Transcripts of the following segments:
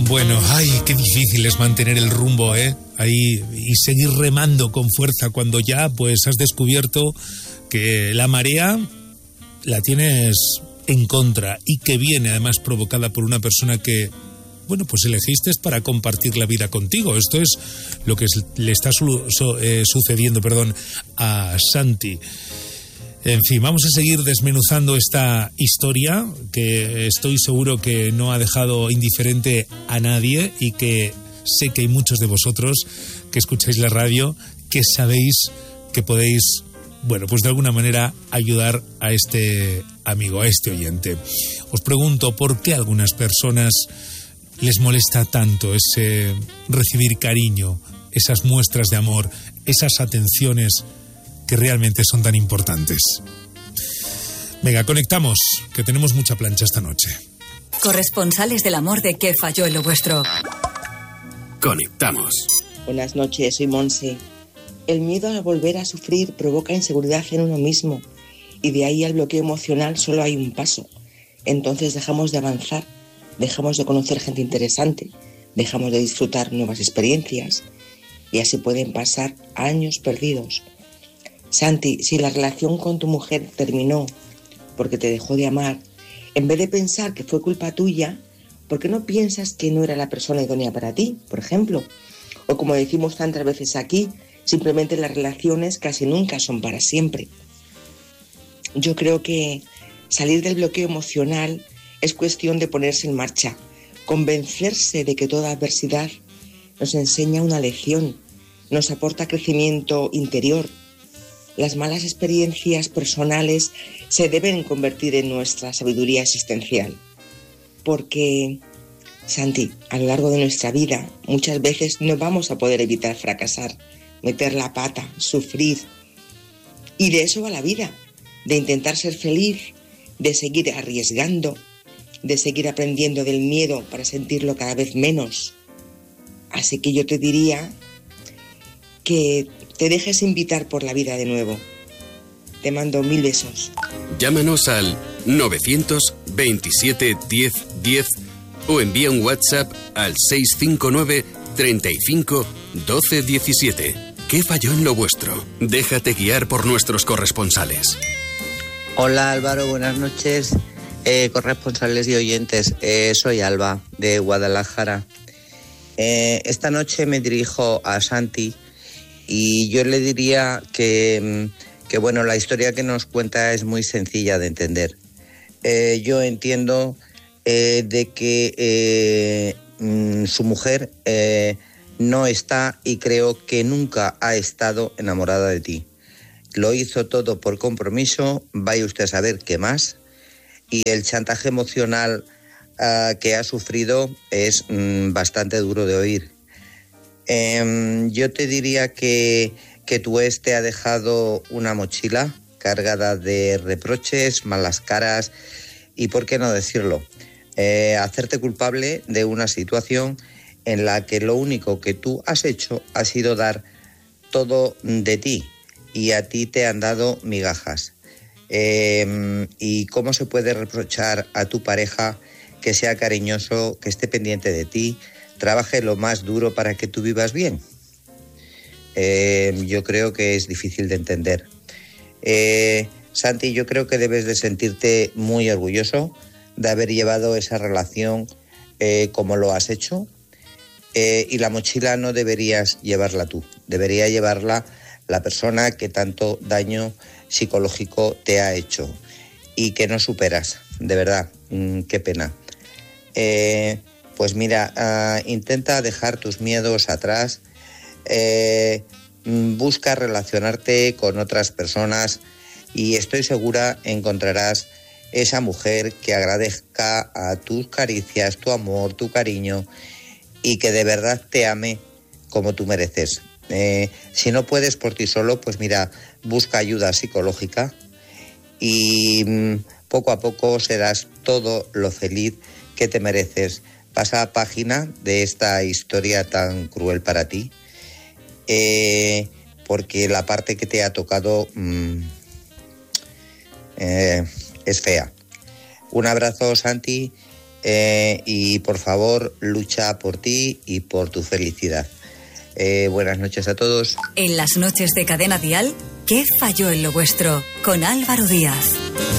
Bueno, ay, qué difícil es mantener el rumbo, ahí y seguir remando con fuerza cuando ya pues has descubierto que la marea la tienes en contra y que viene además provocada por una persona que, bueno, pues elegiste para compartir la vida contigo. Esto es lo que le está sucediendo, a Santi. En fin, vamos a seguir desmenuzando esta historia que estoy seguro que no ha dejado indiferente a nadie y que sé que hay muchos de vosotros que escucháis la radio que sabéis que podéis, bueno, pues de alguna manera ayudar a este amigo, a este oyente. Os pregunto, ¿por qué a algunas personas les molesta tanto ese recibir cariño, esas muestras de amor, esas atenciones que realmente son tan importantes? Venga, conectamos, que tenemos mucha plancha esta noche. Corresponsales del amor de ¿Qué falló en lo vuestro? Conectamos. Buenas noches, soy Monse. El miedo a volver a sufrir provoca inseguridad en uno mismo y de ahí al bloqueo emocional solo hay un paso. Entonces dejamos de avanzar, dejamos de conocer gente interesante, dejamos de disfrutar nuevas experiencias y así pueden pasar años perdidos. Santi, si la relación con tu mujer terminó porque te dejó de amar, en vez de pensar que fue culpa tuya, ¿por qué no piensas que no era la persona idónea para ti, por ejemplo? O como decimos tantas veces aquí, simplemente las relaciones casi nunca son para siempre. Yo creo que salir del bloqueo emocional es cuestión de ponerse en marcha, convencerse de que toda adversidad nos enseña una lección, nos aporta crecimiento interior. Las malas experiencias personales se deben convertir en nuestra sabiduría existencial. Porque, Santi, a lo largo de nuestra vida, muchas veces no vamos a poder evitar fracasar, meter la pata, sufrir. Y de eso va la vida, de intentar ser feliz, de seguir arriesgando, de seguir aprendiendo del miedo para sentirlo cada vez menos. Así que yo te diría que te dejes invitar por la vida de nuevo. Te mando 1000 besos. Llámanos al 927 10 10 o envía un WhatsApp al 659 35 12 17. ¿Qué falló en lo vuestro? Déjate guiar por nuestros corresponsales. Hola Álvaro, buenas noches. Corresponsales y oyentes, soy Alba de Guadalajara. Esta noche me dirijo a Santi y yo le diría que bueno, la historia que nos cuenta es muy sencilla de entender. Yo entiendo de que su mujer no está y creo que nunca ha estado enamorada de ti. Lo hizo todo por compromiso, vaya usted a saber qué más, y el chantaje emocional que ha sufrido es bastante duro de oír. Yo te diría que tu ex te ha dejado una mochila cargada de reproches, malas caras y, ¿por qué no decirlo?, hacerte culpable de una situación en la que lo único que tú has hecho ha sido dar todo de ti y a ti te han dado migajas. ¿Y cómo se puede reprochar a tu pareja que sea cariñoso, que esté pendiente de ti, trabaje lo más duro para que tú vivas bien? Yo creo que es difícil de entender. Santi, yo creo que debes de sentirte muy orgulloso de haber llevado esa relación como lo has hecho, y la mochila no deberías llevarla tú, debería llevarla la persona que tanto daño psicológico te ha hecho y que no superas, de verdad, qué pena. Pues mira, intenta dejar tus miedos atrás, busca relacionarte con otras personas y estoy segura encontrarás esa mujer que agradezca a tus caricias, tu amor, tu cariño y que de verdad te ame como tú mereces. Si no puedes por ti solo, pues mira, busca ayuda psicológica y poco a poco serás todo lo feliz que te mereces. Pasa a página de esta historia tan cruel para ti, porque la parte que te ha tocado es fea. Un abrazo, Santi, y por favor lucha por ti y por tu felicidad. Buenas noches a todos. En las noches de Cadena Dial, ¿qué falló en lo vuestro? Con Álvaro Díaz.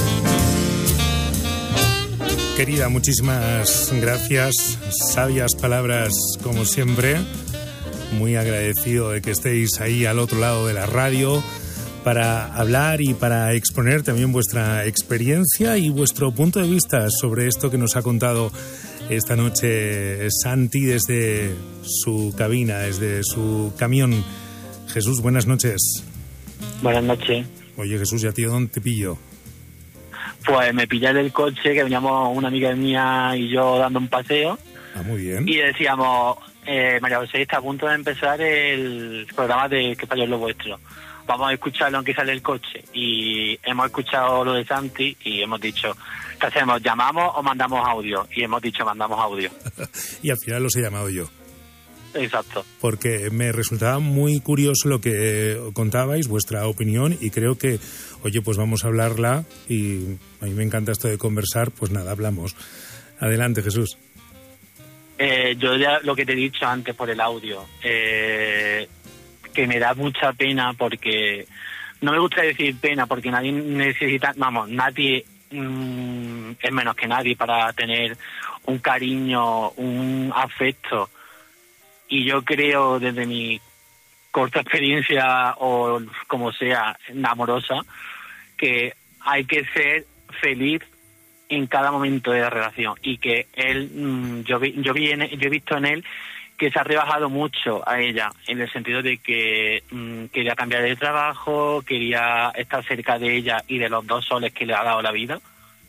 Querida, muchísimas gracias. Sabias palabras como siempre. Muy agradecido de que estéis ahí al otro lado de la radio para hablar y para exponer también vuestra experiencia y vuestro punto de vista sobre esto que nos ha contado esta noche Santi desde su cabina, desde su camión. Jesús, buenas noches. Buenas noches. Oye, Jesús, ¿y a ti dónde te pillo? Pues me pillé del coche, que veníamos una amiga mía y yo dando un paseo. Ah, muy bien. Y decíamos, María José está a punto de empezar el programa de ¿Qué falló en lo vuestro? Vamos a escucharlo aunque sale el coche. Y hemos escuchado lo de Santi y hemos dicho, ¿qué hacemos? ¿Llamamos o mandamos audio? Y hemos dicho, mandamos audio. Y al final los he llamado yo. Exacto. Porque me resultaba muy curioso lo que contabais, vuestra opinión, y creo que, oye, pues vamos a hablarla, y a mí me encanta esto de conversar, pues nada, hablamos. Adelante, Jesús. Yo ya lo que te he dicho antes por el audio, que me da mucha pena porque, no me gusta decir pena porque nadie necesita, nadie es menos que nadie para tener un cariño, un afecto. Y yo creo, desde mi corta experiencia o como sea, amorosa, que hay que ser feliz en cada momento de la relación. Y que él, yo he visto en él que se ha rebajado mucho a ella, en el sentido de que quería cambiar de trabajo, quería estar cerca de ella y de los dos soles que le ha dado la vida.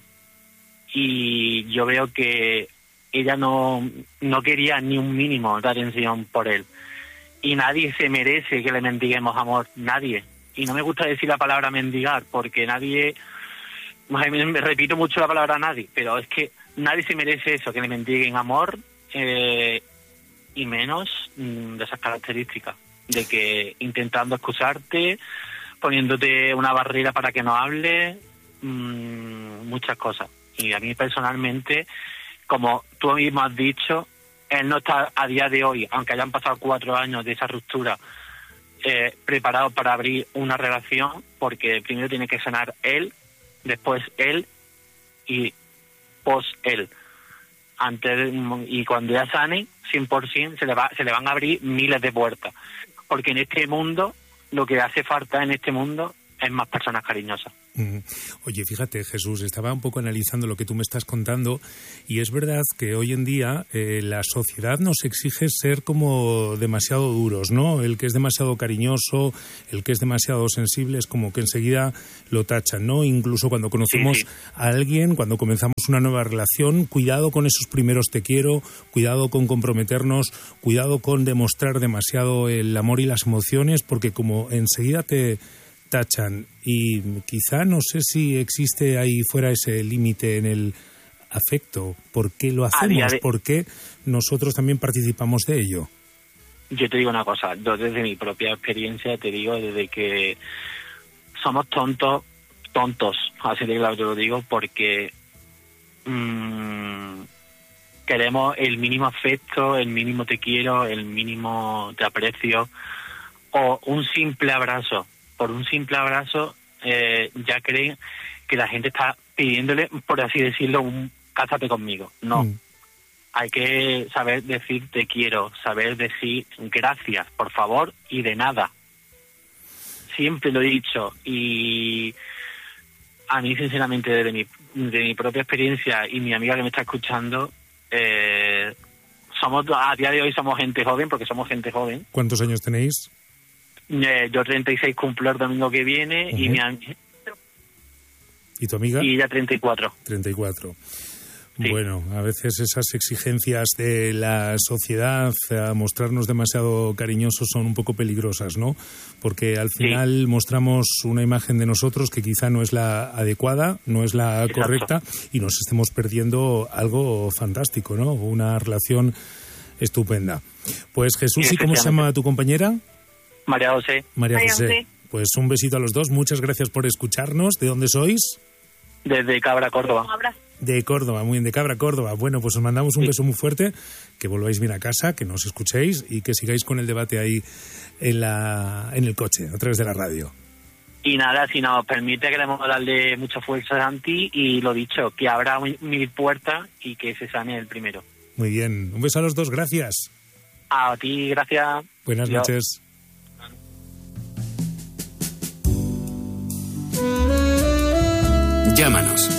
Y yo veo que ella no quería ni un mínimo de atención por él. Y nadie se merece que le mendiguemos amor, nadie. Y no me gusta decir la palabra mendigar, porque nadie, me repito mucho la palabra nadie, pero es que nadie se merece eso, que le mendiguen amor, y menos de esas características, de que intentando excusarte, poniéndote una barrera para que no hable, muchas cosas. Y a mí personalmente, como tú mismo has dicho, él no está a día de hoy, aunque hayan pasado 4 años de esa ruptura, preparado para abrir una relación, porque primero tiene que sanar él, después él y post él. Y cuando ya sane, 100%, se le van a abrir miles de puertas. Porque en este mundo, lo que hace falta en este mundo es más personas cariñosas. Oye, fíjate, Jesús, estaba un poco analizando lo que tú me estás contando, y es verdad que hoy en día la sociedad nos exige ser como demasiado duros, ¿no? El que es demasiado cariñoso, el que es demasiado sensible, es como que enseguida lo tachan, ¿no? Incluso cuando conocemos a alguien, cuando comenzamos una nueva relación, cuidado con esos primeros te quiero, cuidado con comprometernos, cuidado con demostrar demasiado el amor y las emociones, porque como enseguida te tachan, y quizá no sé si existe ahí fuera ese límite en el afecto. ¿Por qué lo hacemos? ¿Por qué nosotros también participamos de ello? Yo te digo una cosa, yo desde mi propia experiencia te digo, desde que somos tontos, así de claro te lo digo, porque queremos el mínimo afecto, el mínimo te quiero, el mínimo te aprecio, o un simple abrazo. Por un simple abrazo ya creen que la gente está pidiéndole, por así decirlo, un cásate conmigo. No. Hay que saber decir te quiero, saber decir gracias, por favor, y de nada. Siempre lo he dicho. Y a mí, sinceramente, de mi propia experiencia y mi amiga que me está escuchando, a día de hoy somos gente joven, porque somos gente joven. ¿Cuántos años tenéis? Yo 36 cumplo el domingo que viene. Y ¿Y tu amiga? Y ella 34. 34. Sí. Bueno, a veces esas exigencias de la sociedad a mostrarnos demasiado cariñosos son un poco peligrosas, ¿no? Porque al final mostramos una imagen de nosotros que quizá no es la adecuada, no es la correcta, y nos estemos perdiendo algo fantástico, ¿no? Una relación estupenda. Pues Jesús, ¿y cómo se llama tu compañera? María José. María José. Pues un besito a los dos. Muchas gracias por escucharnos. ¿De dónde sois? Desde Cabra, Córdoba. De Córdoba, muy bien, de Cabra, Córdoba. Bueno, pues os mandamos un beso muy fuerte, que volváis bien a casa, que nos escuchéis y que sigáis con el debate ahí en el coche, a través de la radio. Y nada, si nos permite, queremos darle mucha fuerza a Santi y lo dicho, que abra 1000 puertas y que se sane el primero. Muy bien, un beso a los dos, gracias. A ti, gracias. Buenas noches. Llámanos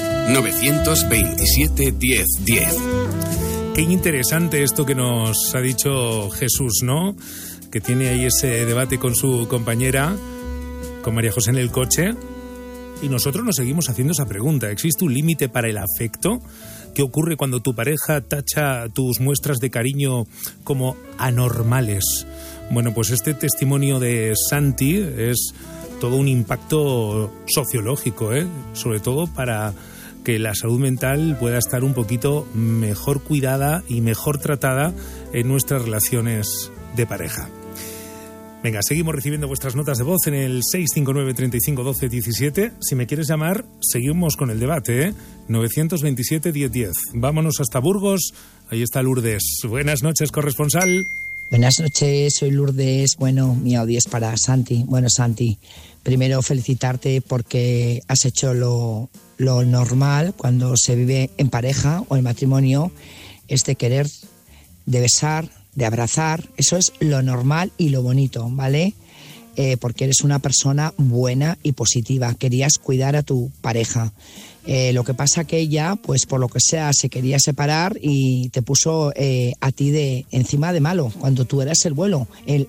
927 10 10. Qué interesante esto que nos ha dicho Jesús, ¿no? Que tiene ahí ese debate con su compañera, con María José en el coche. Y nosotros nos seguimos haciendo esa pregunta. ¿Existe un límite para el afecto? ¿Qué ocurre cuando tu pareja tacha tus muestras de cariño como anormales? Bueno, pues este testimonio de Santi es todo un impacto sociológico, sobre todo para que la salud mental pueda estar un poquito mejor cuidada y mejor tratada en nuestras relaciones de pareja. Venga, seguimos recibiendo vuestras notas de voz en el 659 35 12 17. Si me quieres llamar, seguimos con el debate, 927 10 10. Vámonos hasta Burgos, ahí está Lourdes. Buenas noches, corresponsal. Buenas noches, soy Lourdes. Bueno, mi audio es para Santi. Bueno, Santi, primero felicitarte porque has hecho lo normal cuando se vive en pareja o en matrimonio, es de querer, de besar, de abrazar. Eso es lo normal y lo bonito, ¿vale? Porque eres una persona buena y positiva. Querías cuidar a tu pareja. Lo que pasa que ella, pues por lo que sea, se quería separar y te puso a ti de encima de malo, cuando tú eras el bueno,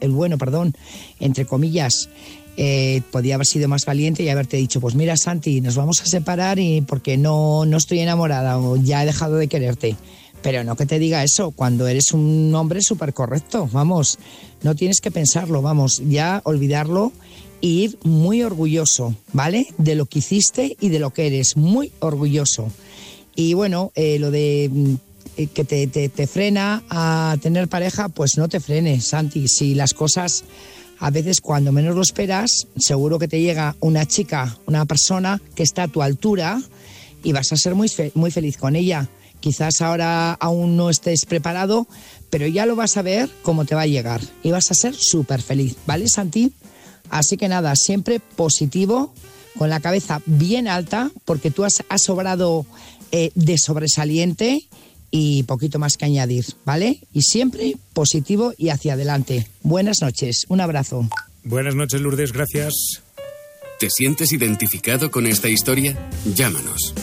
entre comillas. Podía haber sido más valiente y haberte dicho, pues mira, Santi, nos vamos a separar y porque no estoy enamorada o ya he dejado de quererte. Pero no que te diga eso cuando eres un hombre súper correcto, vamos, no tienes que pensarlo, vamos, ya olvidarlo e ir muy orgulloso, ¿vale? De lo que hiciste y de lo que eres, muy orgulloso. Y bueno, lo de que te frena a tener pareja, pues no te frenes, Santi. Si las cosas, a veces cuando menos lo esperas, seguro que te llega una chica, una persona que está a tu altura y vas a ser muy feliz con ella. Quizás ahora aún no estés preparado, pero ya lo vas a ver cómo te va a llegar y vas a ser súper feliz, ¿vale, Santi? Así que nada, siempre positivo, con la cabeza bien alta, porque tú has sobrado de sobresaliente y poquito más que añadir, ¿vale? Y siempre positivo y hacia adelante. Buenas noches, un abrazo. Buenas noches, Lourdes, gracias. ¿Te sientes identificado con esta historia? Llámanos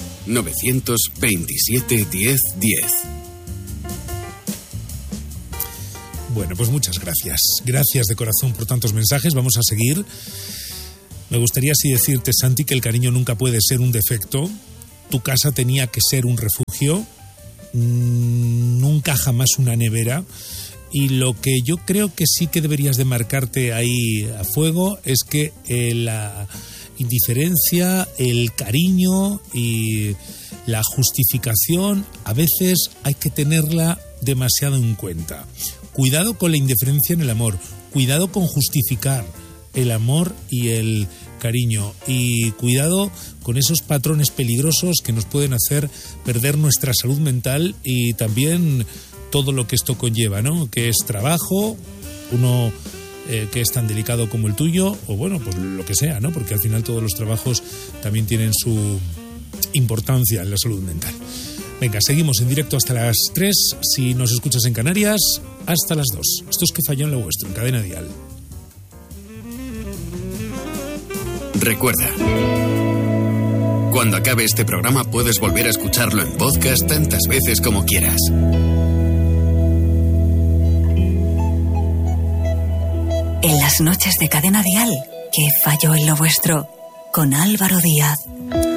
927 10 10. Bueno, pues muchas gracias. Gracias de corazón por tantos mensajes. Vamos a seguir. Me gustaría así decirte, Santi, que el cariño nunca puede ser un defecto. Tu casa tenía que ser un refugio, nunca jamás una nevera. Y lo que yo creo que sí que deberías de marcarte ahí a fuego es que la indiferencia, el cariño y la justificación a veces hay que tenerla demasiado en cuenta. Cuidado con la indiferencia en el amor, cuidado con justificar el amor y el cariño y cuidado con esos patrones peligrosos que nos pueden hacer perder nuestra salud mental y también todo lo que esto conlleva, ¿no? Que es trabajo, uno que es tan delicado como el tuyo, o bueno, pues lo que sea, ¿no? Porque al final todos los trabajos también tienen su importancia en la salud mental. Venga, seguimos en directo hasta las 3, si nos escuchas en Canarias, hasta las 2. Esto es Que Falló en lo Vuestro, en Cadena Dial. Recuerda, cuando acabe este programa puedes volver a escucharlo en podcast tantas veces como quieras. En las noches de Cadena Dial, Que Falló en lo Vuestro, con Álvaro Díaz.